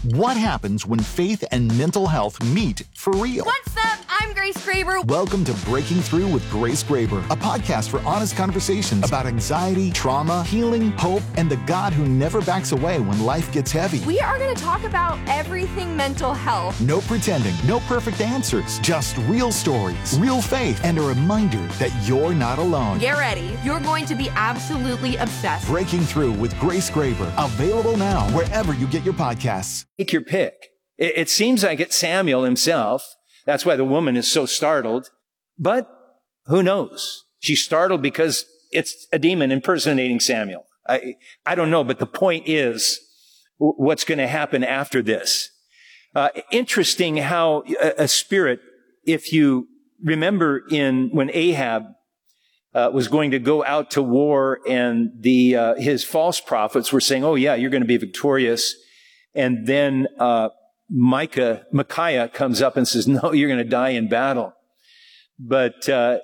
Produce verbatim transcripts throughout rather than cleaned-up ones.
What happens when faith and mental health meet for real? What's up? I'm Grace Graber. Welcome to Breaking Through with Grace Graber, a podcast for honest conversations about anxiety, trauma, healing, hope, and the God who never backs away when life gets heavy. We are going to talk about everything mental health. No pretending, no perfect answers, just real stories, real faith, and a reminder that you're not alone. Get ready. You're going to be absolutely obsessed. Breaking Through with Grace Graber, available now wherever you get your podcasts. Take your pick. It, it seems like it's Samuel himself. That's why the woman is so startled. But who knows? She's startled because it's a demon impersonating Samuel. I, I don't know, but the point is w- what's going to happen after this. Uh, interesting how a, a spirit, if you remember in when Ahab uh, was going to go out to war and the uh, his false prophets were saying, oh yeah, you're going to be victorious. And then uh Micah, Micaiah comes up and says, no, you're going to die in battle. But uh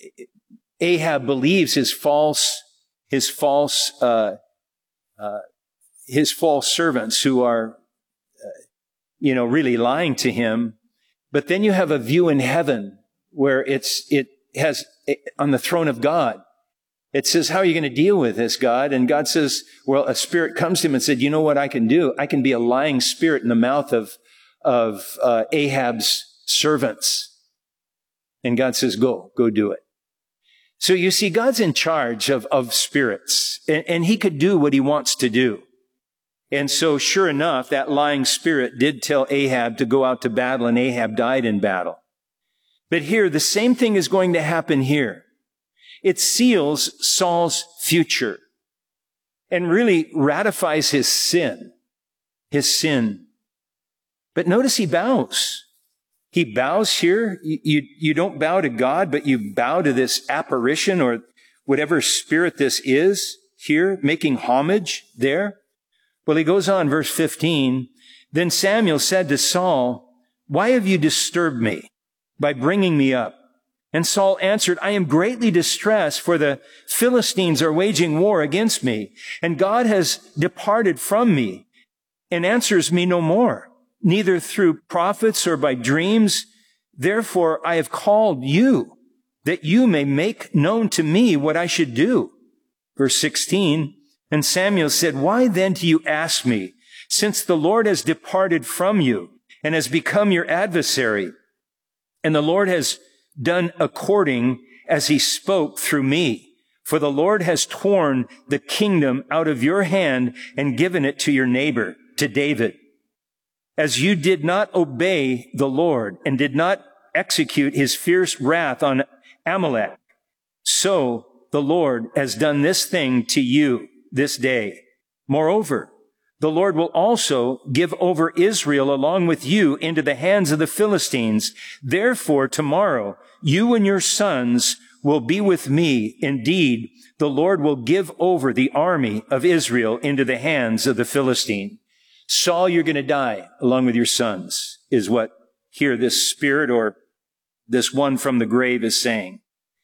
Ahab believes his false, his false, uh, uh his false servants who are, uh, you know, really lying to him. But then you have a view in heaven where it's, it has, on the throne of God, it says, how are you going to deal with this, God? And God says, well, a spirit comes to him and said, you know what I can do? I can be a lying spirit in the mouth of, of uh, Ahab's servants. And God says, go, go do it. So you see, God's in charge of, of spirits, and, and he could do what he wants to do. And so sure enough, that lying spirit did tell Ahab to go out to battle, and Ahab died in battle. But here, the same thing is going to happen here. It seals Saul's future and really ratifies his sin, his sin. But notice he bows. He bows here. You, you, you don't bow to God, but you bow to this apparition or whatever spirit this is here, making homage there. Well, he goes on, verse fifteen. Then Samuel said to Saul, why have you disturbed me by bringing me up? And Saul answered, I am greatly distressed, for the Philistines are waging war against me, and God has departed from me and answers me no more, neither through prophets or by dreams. Therefore I have called you, that you may make known to me what I should do. Verse sixteen, and Samuel said, why then do you ask me, since the Lord has departed from you and has become your adversary, and the Lord has done according as he spoke through me. For the Lord has torn the kingdom out of your hand and given it to your neighbor, to David. As you did not obey the Lord and did not execute his fierce wrath on Amalek, so the Lord has done this thing to you this day. Moreover, the Lord will also give over Israel along with you into the hands of the Philistines. Therefore, tomorrow, you and your sons will be with me. Indeed, the Lord will give over the army of Israel into the hands of the Philistine. Saul, you're going to die along with your sons, is what here this spirit or this one from the grave is saying.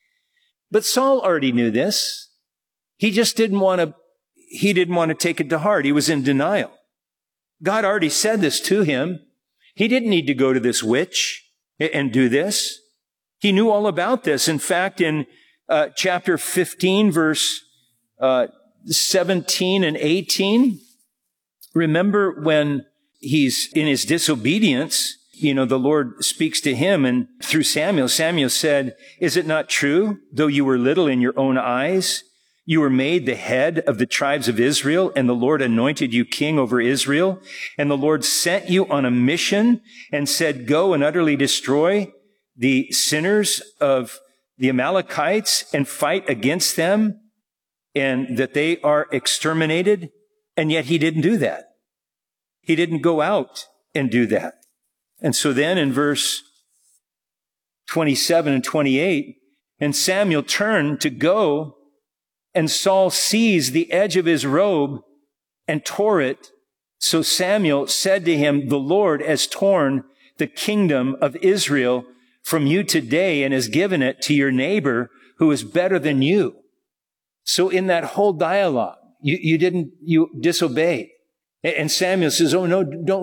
But Saul already knew this. He just didn't want to He didn't want to take it to heart. He was in denial. God already said this to him. He didn't need to go to this witch and do this. He knew all about this. In fact, in uh, chapter fifteen, verse uh, seventeen and eighteen, remember when he's in his disobedience, you know, the Lord speaks to him, and through Samuel, Samuel said, is it not true, though you were little in your own eyes, you were made the head of the tribes of Israel, and the Lord anointed you king over Israel. And the Lord sent you on a mission and said, go and utterly destroy the sinners of the Amalekites and fight against them, and that they are exterminated. And yet he didn't do that. He didn't go out and do that. And so then in verse twenty-seven and twenty-eight, and Samuel turned to go, and Saul seized the edge of his robe and tore it. So Samuel said to him, the Lord has torn the kingdom of Israel from you today and has given it to your neighbor who is better than you. So in that whole dialogue, you, you didn't, you disobeyed. And Samuel says, oh no, don't